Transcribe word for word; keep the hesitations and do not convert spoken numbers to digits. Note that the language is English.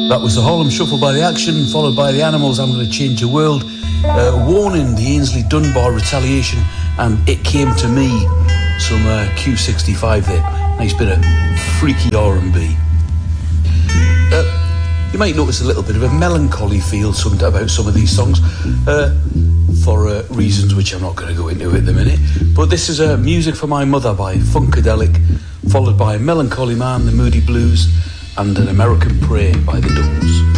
That was the Harlem Shuffle by The Action, followed by The Animals, I'm Gonna Change Your World, uh, Warning, the Ainsley Dunbar Retaliation, and It Came to Me, some uh, Q sixty-five there. Nice bit of freaky R and B. Uh, you might notice a little bit of a melancholy feel some, about some of these songs, uh, for uh, reasons which I'm not going to go into at the minute. But this is uh, Music for My Mother by Funkadelic, followed by Melancholy Man, The Moody Blues, and An American Prayer by The Doors.